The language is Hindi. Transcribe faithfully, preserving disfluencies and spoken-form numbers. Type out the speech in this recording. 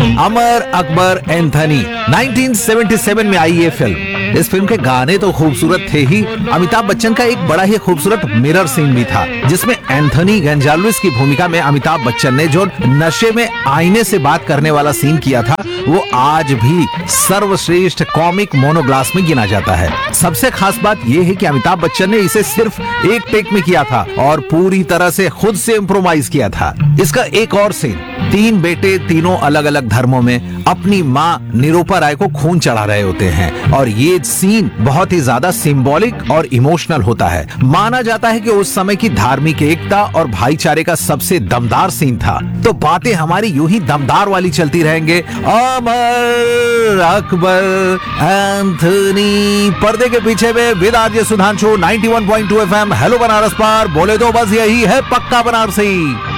अमर अकबर एंथनी उन्नीस सौ सतहत्तर में आई ये फिल्म। इस फिल्म के गाने तो खूबसूरत थे ही, अमिताभ बच्चन का एक बड़ा ही खूबसूरत मिरर सीन भी था, जिसमें एंथनी गोंजाल्विस की भूमिका में अमिताभ बच्चन ने जो नशे में आईने से बात करने वाला सीन किया था, वो आज भी सर्वश्रेष्ठ कॉमिक मोनोग्लास में गिना जाता है। सबसे खास बात यह है कि अमिताभ बच्चन ने इसे सिर्फ एक टेक में किया था और पूरी तरह से खुद से इम्प्रोवाइज किया था। इसका एक और सीन, तीन बेटे तीनों अलग अलग धर्मों में अपनी माँ निरूपा राय को खून चढ़ा रहे होते हैं और ये सीन बहुत ही ज्यादा सिंबॉलिक और इमोशनल होता है। माना जाता है कि उस समय की धार्मिक एकता और भाईचारे का सबसे दमदार सीन था। तो बातें हमारी यूं ही दमदार वाली चलती रहेंगे। अमर अकबर एंथनी पर्दे के पीछे में विद आरजे सुधांशु इक्यानवे पॉइंट दो एफएम। हेलो बनारस पर बोले तो बस यही है पक्का बनारसी।